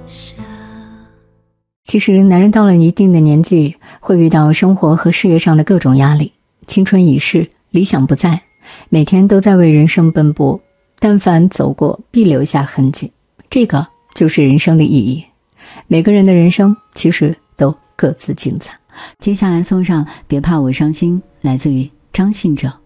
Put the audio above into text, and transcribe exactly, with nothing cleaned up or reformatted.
其实男人到了一定的年纪，会遇到生活和事业上的各种压力，青春已逝，理想不在，每天都在为人生奔波，但凡走过必留下痕迹，这个就是人生的意义。每个人的人生其实都各自精彩。接下来送上别怕我伤心，来自于张信哲。